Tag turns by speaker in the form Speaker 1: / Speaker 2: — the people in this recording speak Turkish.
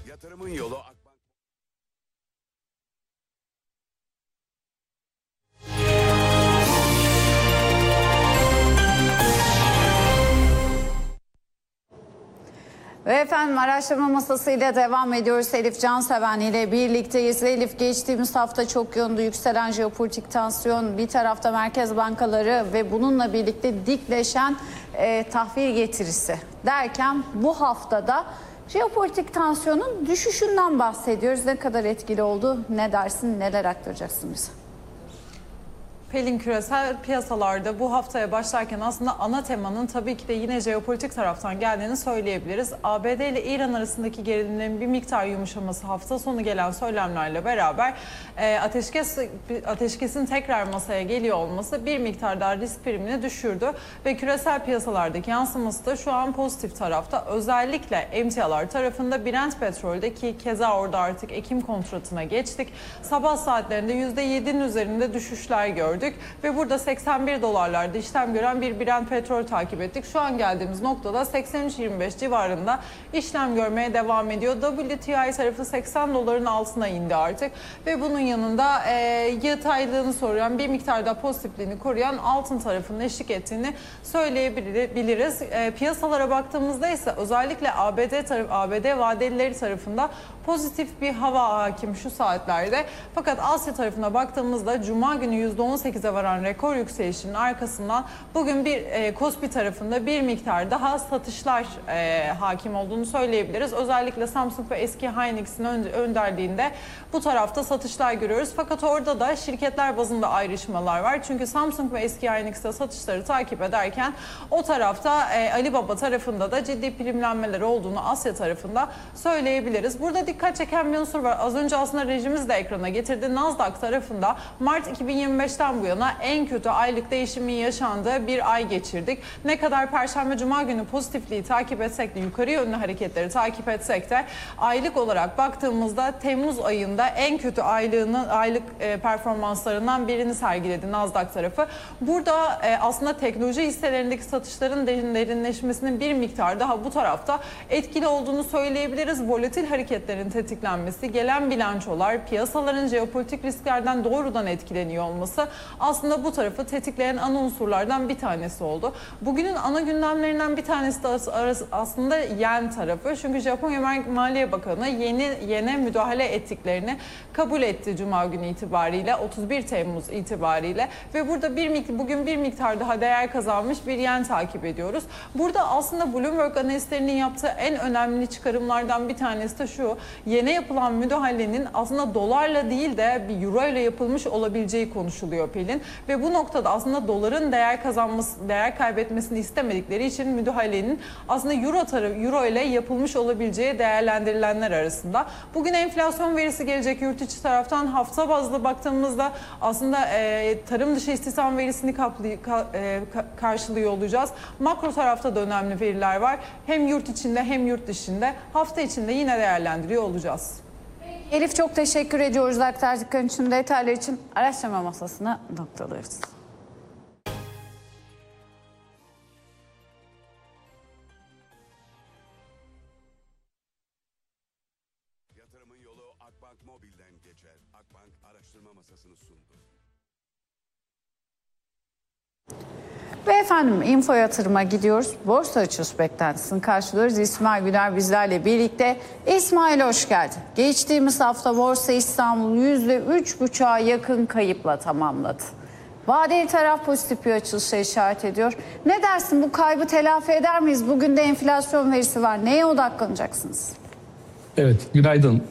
Speaker 1: Yatırımın yolu Akbank.
Speaker 2: Ve efendim araştırma masasıyla devam ediyoruz. Elif Canseven ile birlikteyiz. Elif, geçtiğimiz hafta çok yönlü yükselen jeopolitik tansiyon, bir tarafta merkez bankaları ve bununla birlikte dikleşen tahvil getirisi derken bu haftada jeopolitik tansiyonun düşüşünden bahsediyoruz. Ne kadar etkili oldu, ne dersin, neler aktaracaksın bize?
Speaker 3: Pelin, küresel piyasalarda bu haftaya başlarken aslında ana temanın tabii ki de yine jeopolitik taraftan geldiğini söyleyebiliriz. ABD ile İran arasındaki gerilimlerin bir miktar yumuşaması, hafta sonu gelen söylemlerle beraber ateşkesin tekrar masaya geliyor olması bir miktar daha risk primini düşürdü ve küresel piyasalardaki yansıması da şu an pozitif tarafta. Özellikle emtialar tarafında Brent petrolde, ki keza orada artık Ekim kontratına geçtik, sabah saatlerinde %7'nin üzerinde düşüşler gördük ve burada 81 dolarlarda işlem gören bir Brent petrol takip ettik. Şu an geldiğimiz noktada 83.25 civarında işlem görmeye devam ediyor. WTI tarafı 80 doların altına indi artık ve bunun yanında yataylığını soruyan, bir miktar da pozitifliğini koruyan altın tarafının eşlik ettiğini söyleyebiliriz. Piyasalara baktığımızda ise özellikle ABD vadelileri tarafında pozitif bir hava hakim şu saatlerde. Fakat Asya tarafına baktığımızda Cuma günü %18'e varan rekor yükselişinin arkasından bugün bir Kospi tarafında bir miktar daha satışlar hakim olduğunu söyleyebiliriz. Özellikle Samsung ve eski Hynix'in önderliğinde bu tarafta satışlar görüyoruz. Fakat orada da şirketler bazında ayrışmalar var. Çünkü Samsung ve eski Hynix'te satışları takip ederken o tarafta Alibaba tarafında da ciddi primlenmeler olduğunu Asya tarafında söyleyebiliriz. Burada dikkat çeken bir unsur var. Az önce aslında rejimiz de ekrana getirdi. Nasdaq tarafında Mart 2025'ten bu yana en kötü aylık değişimin yaşandığı bir ay geçirdik. Ne kadar Perşembe Cuma günü pozitifliği takip etsek de, yukarı yönlü hareketleri takip etsek de aylık olarak baktığımızda Temmuz ayında en kötü aylık performanslarından birini sergiledi Nasdaq tarafı. Burada aslında teknoloji hisselerindeki satışların derinleşmesinin bir miktar daha bu tarafta etkili olduğunu söyleyebiliriz. Volatil hareketlerin tetiklenmesi, gelen bilançolar, piyasaların jeopolitik risklerden doğrudan etkileniyor olması aslında bu tarafı tetikleyen ana unsurlardan bir tanesi oldu. Bugünün ana gündemlerinden bir tanesi de aslında yen tarafı. Çünkü Japonya Maliye Bakanı yene müdahale ettiklerini kabul etti Cuma günü itibariyle, 31 Temmuz itibariyle ve burada bugün bir miktar daha değer kazanmış bir yen takip ediyoruz. Burada aslında Bloomberg analistlerinin yaptığı en önemli çıkarımlardan bir tanesi de şu: yene yapılan müdahalenin aslında dolarla değil de bir euro ile yapılmış olabileceği konuşuluyor Pelin. Ve bu noktada aslında doların değer kaybetmesini istemedikleri için müdahalenin aslında euro ile yapılmış olabileceği değerlendirilenler arasında. Bugün enflasyon verisi gelecek yurt içi taraftan. Hafta bazlı baktığımızda aslında tarım dışı istihdam verisini karşılıyor olacağız. Makro tarafta da önemli veriler var. Hem yurt içinde hem yurt dışında. Hafta içinde yine değerlendiriyor olacağız.
Speaker 2: Elif, çok teşekkür ediyoruz aktardıkların için, detaylar için. Araştırma masasına noktalıyoruz.
Speaker 1: Yatırımın yolu Akbank Mobil'den geçer. Akbank araştırma masasını sundu.
Speaker 2: Ve efendim info yatırıma gidiyoruz. Borsa açılış beklentisini karşılıyoruz. İsmail Güler bizlerle birlikte. İsmail, hoş geldin. Geçtiğimiz hafta Borsa İstanbul %3,5'a yakın kayıpla tamamladı. Vadeli taraf pozitif bir açılışa işaret ediyor. Ne dersin, bu kaybı telafi eder miyiz? Bugün de enflasyon verisi var. Neye odaklanacaksınız?
Speaker 4: Evet, günaydın.